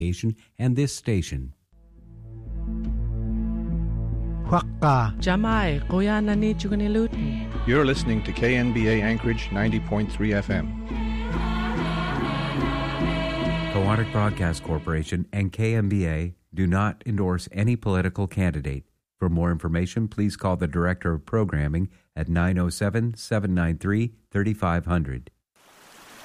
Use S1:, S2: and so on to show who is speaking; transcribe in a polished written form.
S1: and this station.
S2: Huakka.
S3: Jamai, kuya na ni Chuganilutin.
S4: You're listening to KNBA Anchorage 90.3 FM.
S1: Koahnic Broadcast Corporation and KNBA do not endorse any political candidate. For more information, please call the Director of Programming at 907-793-3500.